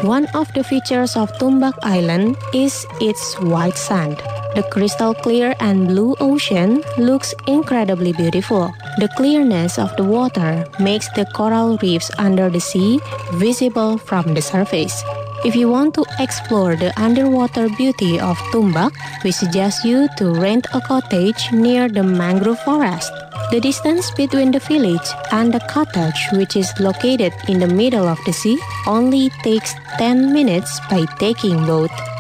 One of the features of Tumbak Island is its white sand. The crystal clear and blue ocean looks incredibly beautiful. The clearness of the water makes the coral reefs under the sea visible from the surface. If you want to explore the underwater beauty of Tumbak, we suggest you to rent a cottage near the mangrove forest. The distance between the village and the cottage, which is located in the middle of the sea, only takes 10 minutes by taking boat.